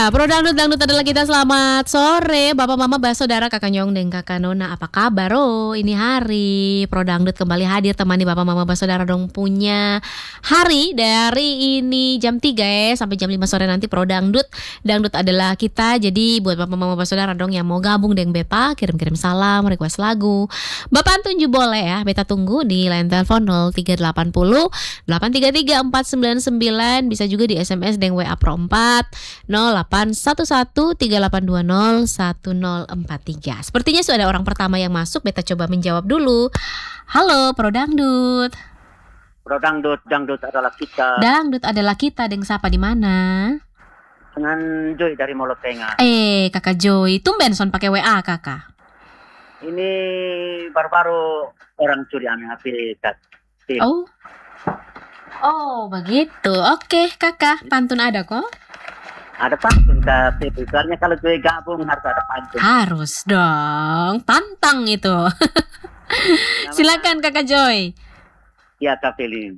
Ya, Pro Dangdut adalah kita. Selamat sore Bapak Mama Saudara Kakak Nyong dan Kakak Nona. Apa kabar? Oh, ini hari Pro Dangdut kembali hadir temani Bapak Mama Saudara dong punya hari dari ini jam 3 ya sampai jam 5 sore nanti Pro Dangdut. Dangdut adalah kita. Jadi buat Bapak Mama Saudara dong yang mau gabung dengan Beta, kirim-kirim salam, request lagu. Bapak tunjuk boleh ya. Beta tunggu di line telepon 0380 833 499. Bisa juga di SMS dengan WA Pro 4 081138201043. Sepertinya sudah ada orang pertama yang masuk. Beta coba menjawab dulu. Halo Pro Dangdut. Pro Dangdut, Dangdut adalah kita. Dangdut adalah kita. Dengan siapa di mana? Dengan Joy dari Molo Tengah. Kakak Joy, tumben son pakai WA kakak. Ini baru-baru orang curi ambil HP. Oh begitu. Oke kakak, pantun ada kok. Ada pantun tapi soalnya kalau gue gabung harus ada pantun. Harus dong, pantang itu. Silakan kakak Joy. Ya Kak Felin.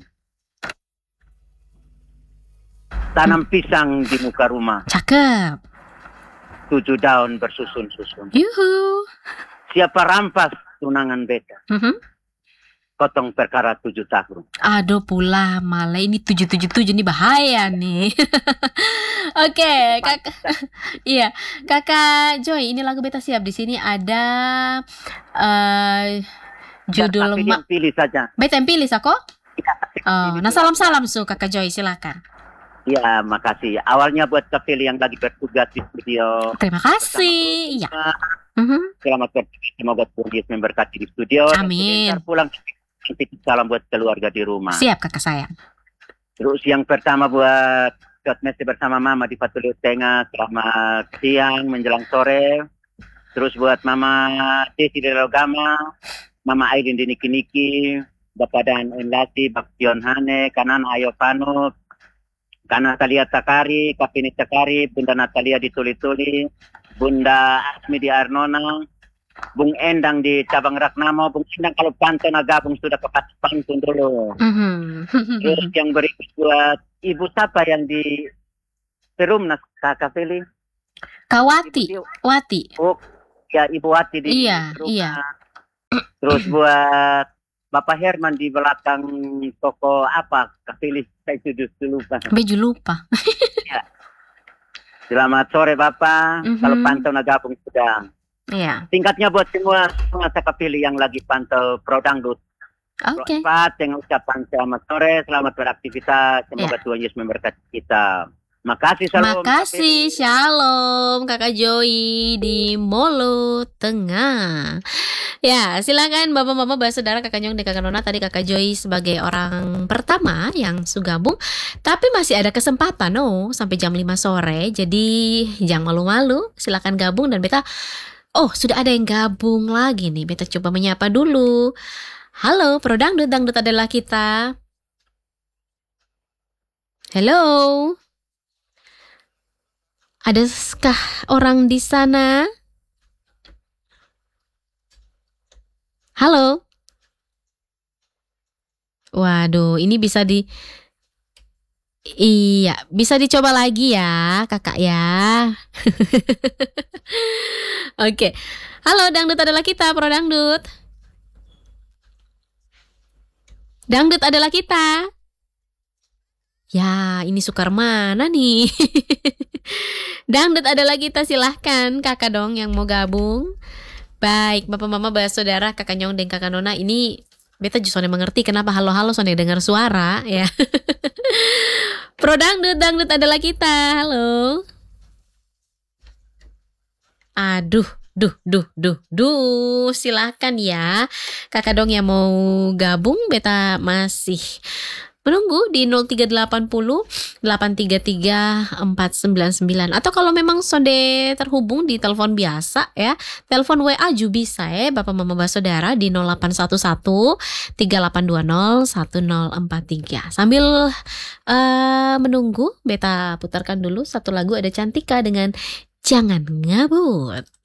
Tanam pisang di muka rumah. Cakep. 7 daun bersusun-susun. Yuhu. Siapa rampas tunangan beta? Potong perkara 7 tahun. Aduh pula malah ini 777 nih bahaya nih. Oke, kakak. Iya, kakak Joy, ini lagu beta siap. Di sini ada judul yang pilih saja. Beta yang pilih sako? Nah salam-salam kakak Joy, silakan. Ya, makasih. Awalnya buat Kak Feli yang lagi bertugas di studio. Terima kasih. Ya. Selamat bertugas, semoga Tuhan memberkati di studio. Amin. Dan pulang salam buat keluarga di rumah. Siap kakak sayang. Terus yang pertama buat Mesti bersama Mama di Fatulio Tengah. Selamat siang menjelang sore. Terus buat Mama Desi di Logama, Mama Aidin di Niki-Niki, Bapak Dan Enlati, Baktion Hane, Kanan Ayo Panu, Kanan Natalia Takari, Kapini Takari, Bunda Natalia di Tuli-Tuli, Bunda Asmi di Arnona, Bung Endang di Cabang Ragnamo. Bung Endang kalau pantun gabung sudah ke pantun dulu. Terus yang berikut buat Ibu siapa yang di Perumnas Kakak Feli? Kawati. Wati. Oh, ya Ibu Wati di Perumnas. Iya. Terus buat Bapak Herman di belakang toko apa? Kak Feli, saya lupa. Baju lupa. Ya. Selamat sore Bapak. Kalau pantau gabung sudah. Iya. Singkatnya buat semua Kak Feli yang lagi pantau Pro Dangdut. Oke. Dengan ucapan selamat sore, selamat beraktivitas. Semoga Tuhan Yesus memberkati kita. Makasih, shalom. Makasih, shalom kakak Joy di Molo Tengah. Ya, silakan Bapak Mama Saudara Kakak Nyong dan Kakak Nona. Tadi kakak Joy sebagai orang pertama yang gabung, tapi masih ada kesempatan sampai jam 5 sore. Jadi jangan malu-malu, silakan gabung. Dan beta sudah ada yang gabung lagi nih. Beta coba menyapa dulu. Halo, Pro Dangdut, Dangdut adalah kita. Halo. Adakah orang di sana? Halo. Waduh, ini bisa bisa dicoba lagi ya, kakak ya. Oke. Halo, Dangdut adalah kita, Pro Dangdut. Dangdut adalah kita. Ya, ini sukar mana nih? Dangdut adalah kita, silahkan kakak dong yang mau gabung. Baik, Bapak Mama Saudara Kakak Nyong dan Kakak Nona. Ini beta justru mengerti kenapa halo-halo soalnya dengar suara ya. Pro Dangdut, Dangdut adalah kita. Halo. Aduh, silakan ya kakak dong yang mau gabung. Beta masih menunggu di 0380 833 499. Atau kalau memang sonde terhubung di telepon biasa ya, telepon WA juga bisa ya Bapak Mama Saudara di 0811 3820 1043. Sambil menunggu, beta putarkan dulu satu lagu. Ada Cantika dengan Jangan Ngabut.